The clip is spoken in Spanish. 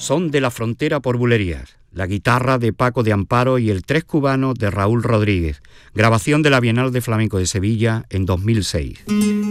Son de la frontera por bulerías, la guitarra de Paco de Amparo y el tres cubano de Raúl Rodríguez, grabación de la Bienal de Flamenco de Sevilla en 2006.